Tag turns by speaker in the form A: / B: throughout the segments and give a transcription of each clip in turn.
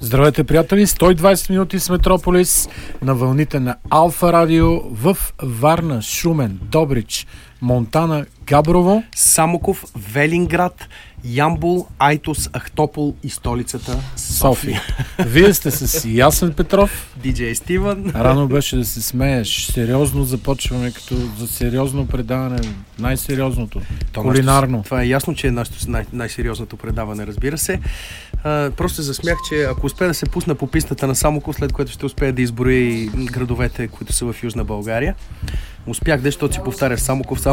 A: Здравейте, приятели! 120 минути с Метрополис на вълните на Алфа Радио в Варна, Шумен, Добрич, Монтана, Габрово,
B: Самоков, Велинград, Ямбол, Айтос, Ахтопол и столицата София.
A: Вие сте с Ясен Петров,
B: диджей Стивън.
A: Рано беше да се смееш. Сериозно започваме, като за сериозно предаване. Най-сериозното. Кулинарно.
B: Това е ясно, че е най-сериозното предаване, разбира се. Просто засмях, че ако успее да се пусна по пистата на Самоков, след което ще успее да изброи градовете, които са в Южна България. Успях, защото си повтаря Самоков.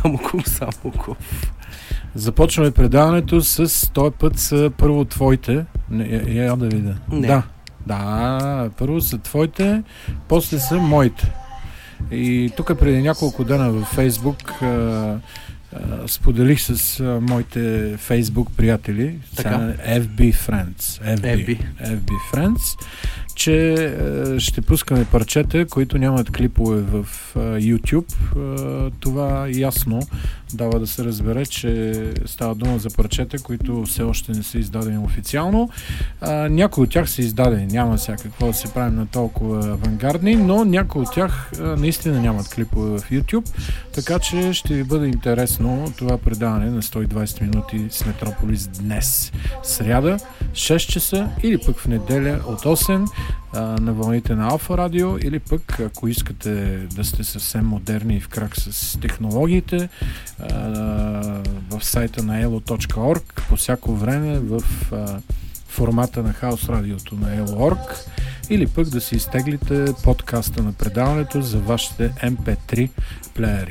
A: Започваме предаването с този път са първо твоите. Я да видя.
B: Не.
A: Да, първо са твоите, после са моите. И тук преди няколко дена във Фейсбук споделих с моите Фейсбук приятели, FB Friends, че ще пускаме парчета, които нямат клипове в YouTube. Това ясно дава да се разбере, че става дума за парчета, които все още не са издадени официално. Някои от тях са издадени, няма сега какво да се правим на толкова авангардни, но някои от тях наистина нямат клипове в YouTube, така че ще ви бъде интересно това предаване на 120 минути с Метрополис днес. Сряда, 6 часа или пък в неделя от 8 на вълните на Алфа Радио, или пък ако искате да сте съвсем модерни и в крак с технологиите, в сайта на elo.org по всяко време в формата на хаус радиото на elo.org, или пък да си изтеглите подкаста на предаването за вашите MP3 плеери.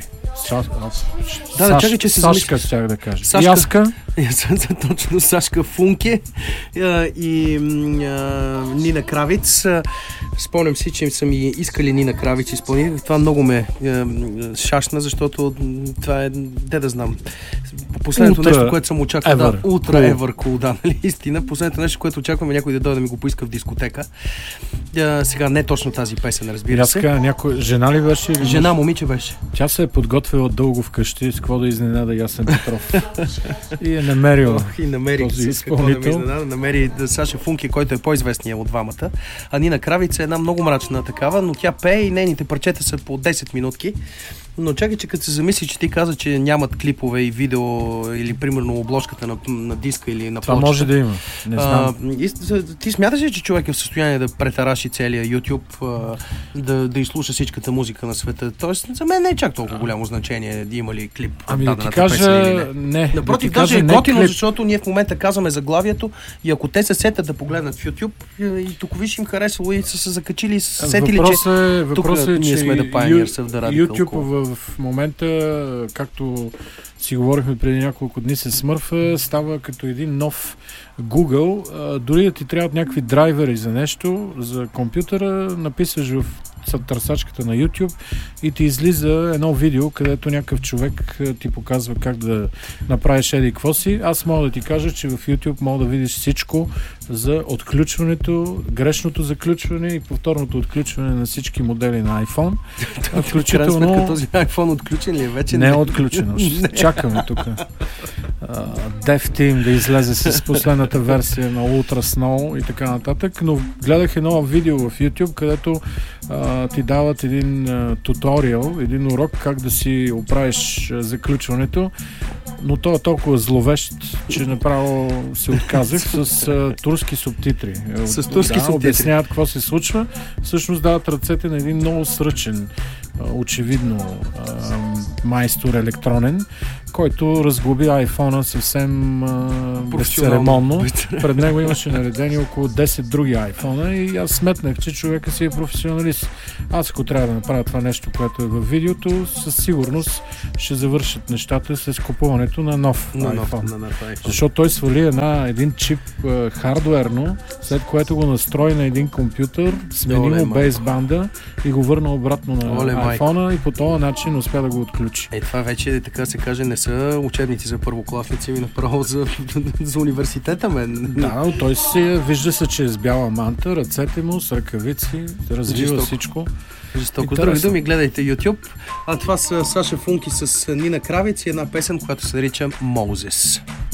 B: Чакай, че се
A: Сашка щях да кажа. Яска.
B: Точно, Сашка Функе и Нина Кравиц. Спомням си, че са ми искали Нина Кравиц изпълнители. Това много ме шашна, защото това е, да знам, последното нещо, което съм очаквал. Ултра евър кул, да, нали, истина. Последното нещо, което очакваме някой да дойде да ми го поиска в дискотека. Сега не точно тази песен, разбира се.
A: Жена ли беше?
B: Жена, момиче беше.
A: Тя се е подготвила дълго вкъщи, с какво да изненада Ясен Петров. И е намерила този изпълнител.
B: Намери Саша Функи, който е по-известният от двамата. А Нина Кравица е една много мрачна такава, но тя пее и нейните парчета са по 10 минутки. Но чакай, че като се замисли, че ти каза, че нямат клипове и видео или примерно обложката на диска или на плочата.
A: Това може да има. Не знам.
B: Ти смяташ ли, че човек е в състояние да претараши целия YouTube, да изслуша всичката музика на света? Тоест, за мен не е чак толкова голямо значение да има ли клип.
A: Да ти кажа, не.
B: Напротив, даже е готино, защото ние в момента казваме заглавието и ако те се сетят да погледнат в YouTube и тук виж им харесало и са се закачили и са сетили, че тук ние сме да Pioneers of the Radical
A: YouTube в момента, както си говорихме преди няколко дни се смърфа, става като един нов Google. Дори да ти трябват някакви драйвери за нещо, за компютъра, написаш в търсачката на YouTube и ти излиза едно видео, където някакъв човек ти показва как да направиш еди какво си. Аз мога да ти кажа, че в YouTube мога да видиш всичко за отключването, грешното заключване и повторното отключване на всички модели на iPhone.
B: Включително този iPhone отключен ли е вече?
A: Не е отключено. Чакаме тук Dev Team да излезе с последната версия на Ultra Snow и така нататък, но гледах едно видео в YouTube, където ти дават един туториал, един урок как да си оправиш заключването, но то е толкова зловещ, че направо се отказах с турски субтитри.
B: С турски субтитри.
A: Обясняват какво се случва. Всъщност дават ръцете на един много сръчен, очевидно майстор електронен, който разглоби iPhone-а съвсем безцеремонно. Пред него имаше наредени около 10 други iPhone-а и аз сметнах, че човека си е професионалист. Аз ако трябва да направя това нещо, което е във видеото, със сигурност ще завършат нещата с купуването на нов iPhone. Защото той свали един чип хардуерно, след което го настрои на един компютър, смени му бейсбанда и го върна обратно на iPhone-а и по този начин успя да го отключи.
B: Това вече, така се каже, не са учебници за първокласници, ми направо за университета, мен.
A: Да, той вижда се, че е с бяла манта, ръцете му с ръкавици, развива всичко.
B: Жестоко. С други думи, гледайте YouTube. А това са Саша Функи с Нина Кравиц и една песен, която се нарича Moses.